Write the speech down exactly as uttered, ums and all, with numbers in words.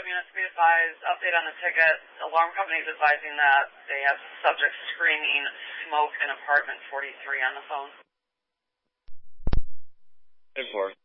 units be advised, update on the ticket. Alarm company is advising that they have subjects screaming smoke in apartment forty-three on the phone. ten four.